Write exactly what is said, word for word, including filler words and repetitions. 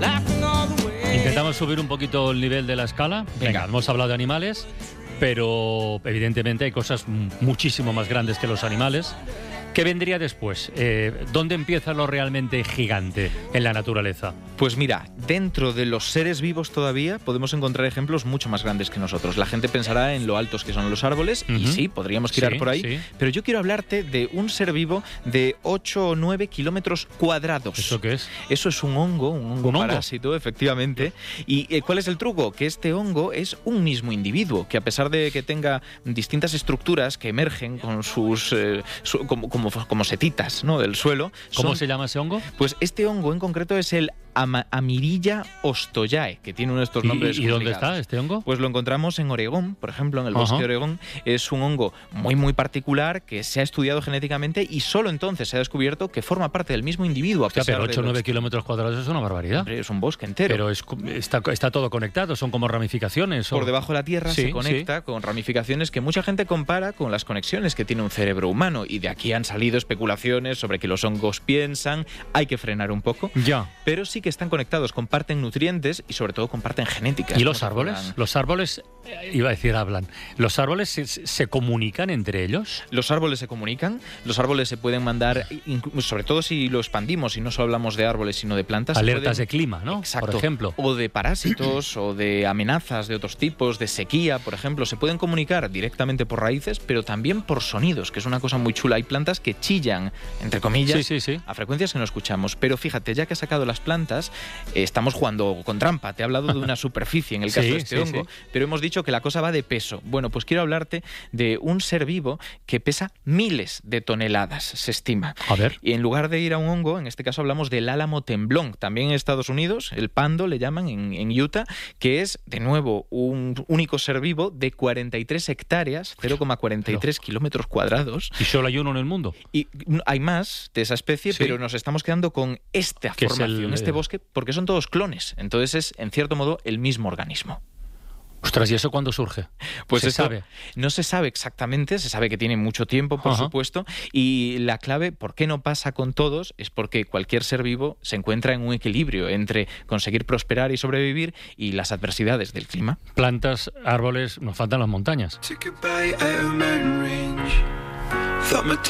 Intentamos subir un poquito el nivel de la escala. Venga, Venga hemos hablado de animales, pero evidentemente hay cosas muchísimo más grandes que los animales. ¿Qué vendría después? Eh, ¿Dónde empieza lo realmente gigante en la naturaleza? Pues mira, dentro de los seres vivos todavía podemos encontrar ejemplos mucho más grandes que nosotros. La gente pensará en lo altos que son los árboles, uh-huh. y sí, podríamos tirar sí, por ahí, sí. pero yo quiero hablarte de un ser vivo de ocho o nueve kilómetros cuadrados. ¿Eso qué es? Eso es un hongo, un hongo ¿Un parásito, hongo? efectivamente. ¿Y eh, cuál es el truco? Que este hongo es un mismo individuo, que a pesar de que tenga distintas estructuras que emergen con sus... Eh, su, como, como Como, como setitas, ¿no?, del suelo. ¿Cómo son, se llama ese hongo? Pues este hongo en concreto es el Ama, Amirilla ostoyae, que tiene uno de estos nombres ¿Y, y dónde está este hongo? Pues lo encontramos en Oregón, por ejemplo, en el bosque uh-huh. de Oregón. Es un hongo muy, muy particular que se ha estudiado genéticamente y solo entonces se ha descubierto que forma parte del mismo individuo. A Hostia, pesar pero ocho o nueve los... kilómetros cuadrados es una barbaridad. Hombre, es un bosque entero. Pero es, está, está todo conectado, son como ramificaciones. ¿O? Por debajo de la tierra sí, se conecta sí. con ramificaciones que mucha gente compara con las conexiones que tiene un cerebro humano, y de aquí han salido especulaciones sobre que los hongos piensan. Hay que frenar un poco. Ya. Pero sí que están conectados, comparten nutrientes y sobre todo comparten genética. ¿Y los árboles? Fueran... Los árboles, iba a decir, hablan. ¿Los árboles se, se comunican entre ellos? Los árboles se comunican, los árboles se pueden mandar, sobre todo si lo expandimos y no solo hablamos de árboles sino de plantas. Alertas pueden... de clima, ¿no? Exacto. Por ejemplo. O de parásitos o de amenazas de otros tipos, de sequía, por ejemplo. Se pueden comunicar directamente por raíces, pero también por sonidos, que es una cosa muy chula. Hay plantas que chillan, entre comillas, sí, sí, sí. a frecuencias que no escuchamos. Pero fíjate, ya que has sacado las plantas, eh, estamos jugando con trampa. Te he hablado de una superficie en el caso sí, de este sí, hongo, sí. pero hemos dicho que la cosa va de peso. Bueno, pues quiero hablarte de un ser vivo que pesa miles de toneladas, se estima. A ver. Y en lugar de ir a un hongo, en este caso hablamos del álamo temblón, también en Estados Unidos, el pando le llaman en, en Utah, que es, de nuevo, un único ser vivo de cuarenta y tres hectáreas, cero coma cuarenta y tres pero... kilómetros cuadrados. ¿Y solo hay uno en el mundo? Y hay más de esa especie, sí. pero nos estamos quedando con esta formación, el... este bosque, porque son todos clones. Entonces es, en cierto modo, el mismo organismo. Ostras, ¿y eso cuándo surge? Pues ¿Se esto sabe? No se sabe exactamente, se sabe que tiene mucho tiempo, por Ajá. supuesto, y la clave, ¿por qué no pasa con todos? Es porque cualquier ser vivo se encuentra en un equilibrio entre conseguir prosperar y sobrevivir y las adversidades del clima. Plantas, árboles, nos faltan las montañas.